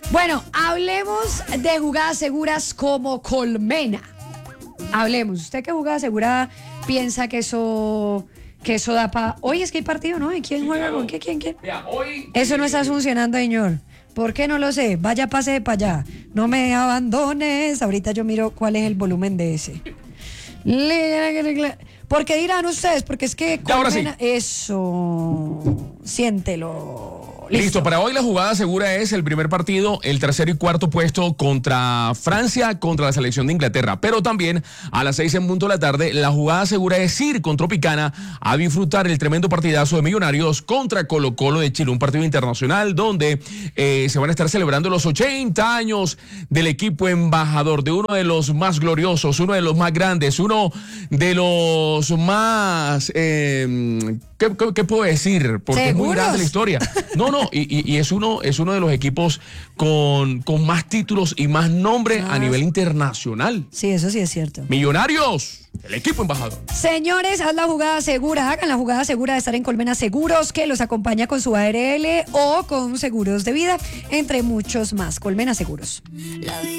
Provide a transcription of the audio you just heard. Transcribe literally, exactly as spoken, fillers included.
Bueno, hablemos de jugadas seguras como Colmena. Hablemos. ¿Usted qué jugada segura piensa que eso, que eso da para... Hoy es que hay partido, ¿no? ¿Y quién sí, juega claro. con qué? ¿Quién? ¿Quién? Mira, hoy... Eso no está funcionando, señor. ¿Por qué no lo sé? Vaya, pase para allá. No me abandones. Ahorita yo miro cuál es el volumen de ese. ¿Por qué dirán ustedes? Porque es que Colmena... Sí. Eso... Siéntelo. Listo. Listo, para hoy la jugada segura es el primer partido, el tercero y cuarto puesto contra Francia, contra la selección de Inglaterra. Pero también a las seis en punto de la tarde, la jugada segura es ir con Tropicana a disfrutar el tremendo partidazo de Millonarios contra Colo Colo de Chile. Un partido internacional donde eh, se van a estar celebrando los ochenta años del equipo embajador, de uno de los más gloriosos, uno de los más grandes, uno de los más... Eh, ¿qué, qué, ¿Qué puedo decir? Porque ¿seguros? Es muy grande la historia. No, no. Y, y, y es uno es uno de los equipos con, con más títulos y más nombre ah. a nivel internacional. Sí, eso sí es cierto. Millonarios, el equipo embajador. Señores, haz la jugada segura, hagan la jugada segura de estar en Colmena Seguros, que los acompaña con su A R L o con seguros de vida, entre muchos más. Colmena Seguros.